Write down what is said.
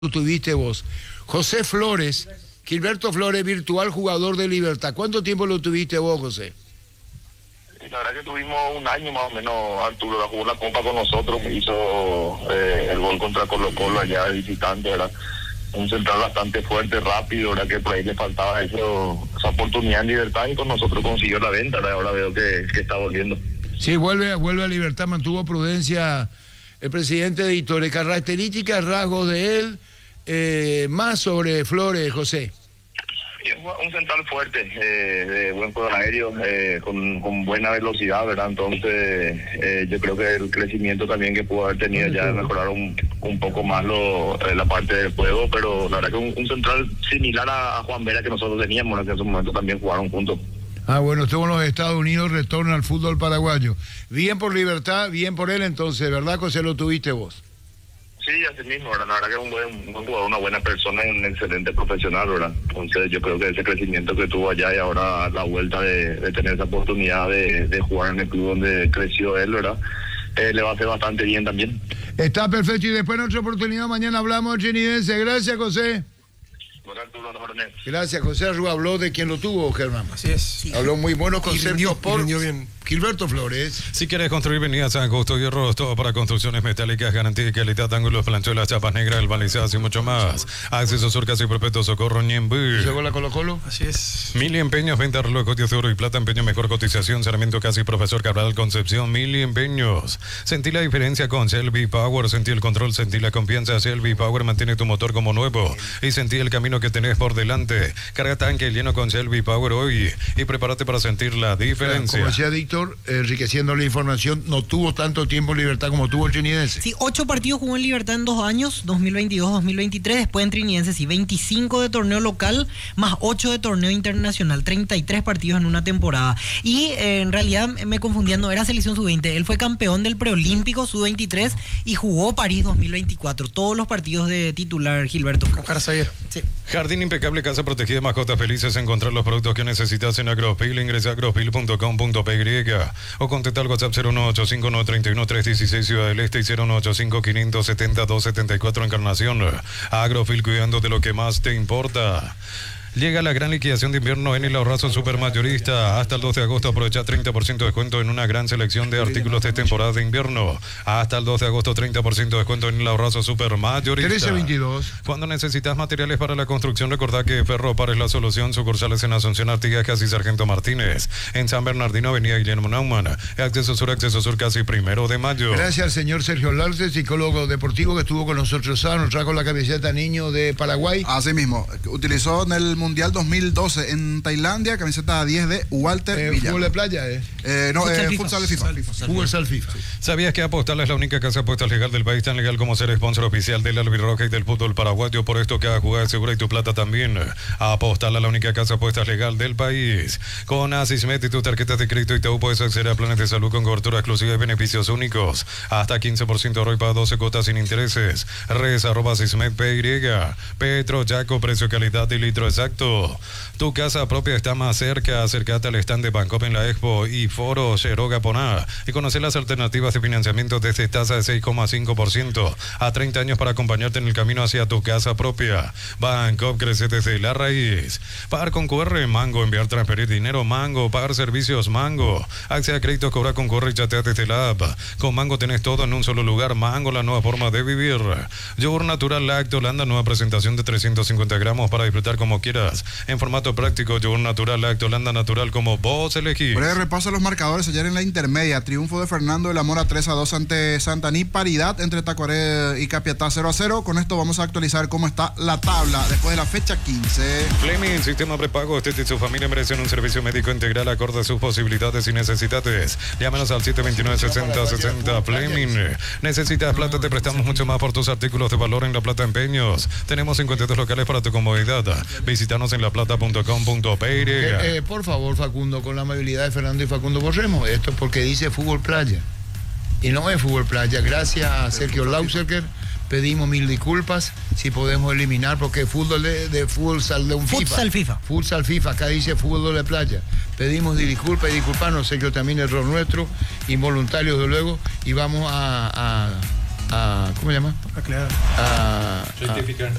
tuviste vos. José Flores, Gilberto Flores, virtual jugador de Libertad. ¿Cuánto tiempo lo tuviste vos, José? La verdad que tuvimos un año más o menos. Arturo jugó la Copa con nosotros, hizo el gol contra Colo-Colo allá de visitante, ¿verdad? Un central bastante fuerte, rápido, ¿verdad? Que por ahí le faltaba esa oportunidad en Libertad y con nosotros consiguió la venta, ¿verdad? Ahora veo que está volviendo. Sí, vuelve a Libertad, mantuvo prudencia el presidente de Editores. Características, rasgos de él, más sobre Flores, José. Un central fuerte, de buen poder aéreo, con buena velocidad, ¿verdad? Entonces, yo creo que el crecimiento también que pudo haber tenido ya mejoraron un poco más la parte del juego, pero la verdad que un central similar a Juan Vera que nosotros teníamos, ¿no? Que en su momento también jugaron juntos. Ah, bueno, estuvo en los Estados Unidos, retorna al fútbol paraguayo. Bien por Libertad, bien por él entonces, ¿verdad, José? Lo tuviste vos. Sí, así mismo, ¿verdad? La verdad que es un buen jugador, una buena persona y un excelente profesional, ¿verdad? Entonces yo creo que ese crecimiento que tuvo allá y ahora la vuelta de tener esa oportunidad de jugar en el club donde creció él, ¿verdad? Le va a hacer bastante bien también. Está perfecto, y después en otra oportunidad mañana hablamos de Chenidense. Gracias, José. Gracias, José Arrua habló de quien lo tuvo, Germán. Así es. Sí. Habló muy buenos conceptos por bien. Gilberto Flores. Si quieres construir, venía a San Justo Hierro, todo para construcciones metálicas, garantía y calidad, ángulos, planchuelas, chapas negras, balizadas y mucho más. Acceso Sur, Casi Perpetuo, Socorro, Ñembú. ¿Llegó la Colo-Colo? Así es. Mili Empeños, venta reloj, cotios de oro y plata, empeño, mejor cotización, Sarmiento Casi, Profesor Cabral, Concepción, Mili Empeños. Sentí la diferencia con Selby Power, sentí el control, sentí la confianza. Selby Power mantiene tu motor como nuevo y sentí el camino que tenés por delante. Carga tanque lleno con Selby Power hoy y prepárate para sentir la diferencia. Como decía Víctor, enriqueciendo la información, no tuvo tanto tiempo en Libertad como tuvo el Chenidense. Sí, 8 partidos jugó en Libertad en 2 años, 2022-2023, después en Trinidense, sí, 25 de torneo local, más 8 de torneo internacional, 33 partidos en una temporada. Y en realidad me confundía, no era selección sub-20, él fue campeón del preolímpico sub-23 y jugó París 2024, todos los partidos de titular, Gilberto. Sí. Jardín impecable, casa protegida, mascotas felices, encontrar los productos que necesitas en Agropil, ingresa a agropil.com.py o contacta al WhatsApp 0185931-316 Ciudad del Este y 018-570-274 Encarnación. Agrofil, cuidando de lo que más te importa. Llega la gran liquidación de invierno en el Ahorrazo Supermayorista. Hasta el 12 de agosto aprovecha 30% de descuento en una gran selección de artículos de temporada de invierno. Hasta el 12 de agosto 30% de descuento en el Ahorrazo Supermayorista. 1322. Cuando necesitas materiales para la construcción, recordá que Ferropar es la solución. Sucursales en Asunción, Artigas, Casi Sargento Martínez. En San Bernardino, Avenida Guillermo Naumann. Acceso Sur, Casi 1 de mayo. Gracias al señor Sergio Larce, psicólogo deportivo que estuvo con nosotros. Nos trajo la camiseta niño de Paraguay. Así mismo. Utilizó en el Mundial 2012 en Tailandia, camiseta 10 de Walter Villa. ¿Fútbol de playa? Futsal FIFA. Futsal FIFA. ¿Sabías que Apostal es la única casa de apuestas legal del país, tan legal como ser sponsor oficial del Albirroja y del fútbol paraguayo? Por esto, cada jugada es segura y tu plata también. Apostal es la única casa de apuestas legal del país. Con Asismet y tus tarjetas de crédito y Itaú puedes acceder a planes de salud con cobertura exclusiva y beneficios únicos. Hasta 15% ahorro y para 12 cuotas sin intereses. Res@Asismet.py. Petro, Chaco, precio, calidad y litro exacto. Tu casa propia está más cerca. Acércate al stand de Bancop en la Expo y Foro Cheroga Poná y conocer las alternativas de financiamiento desde tasa de 6,5% a 30 años para acompañarte en el camino hacia tu casa propia. Bancop crece desde la raíz. Pagar con QR, Mango. Enviar, transferir dinero, Mango. Pagar servicios, Mango. Acceder a créditos, cobrar con QR y chatea desde la app. Con Mango tenés todo en un solo lugar. Mango, la nueva forma de vivir. Yogur natural Lacto Holanda, nueva presentación de 350 gramos para disfrutar como quieras. En formato práctico, yogur natural Lacto Holanda, natural como vos elegís. Breve repaso a los marcadores ayer en la intermedia. Triunfo de Fernando de la Mora 3-2 ante Santaní. Paridad entre Tacuaré y Capiatá 0-0. Con esto vamos a actualizar cómo está la tabla después de la fecha 15. Fleming, sistema prepago. Usted y su familia merecen un servicio médico integral acorde a sus posibilidades y necesidades. Llámanos al 729-6060. Fleming. Necesitas plata, te prestamos mucho más por tus artículos de valor en La Plata Empeños. Tenemos 52 locales para tu comodidad. Visítanos en laplata.com.py. Por favor, Facundo, con la amabilidad de Fernando y Facundo, borremos esto porque dice fútbol playa. Y no es fútbol playa. Gracias a Sergio Lauserker. Pedimos 1000 disculpas si podemos eliminar, porque fútbol de futsal de un Futsal FIFA. Futsal FIFA, acá dice fútbol de playa. Pedimos disculpas y disculparnos, Sergio, también error nuestro, involuntario de luego, y vamos a ¿cómo se llama? Aclarar. A Rectificar.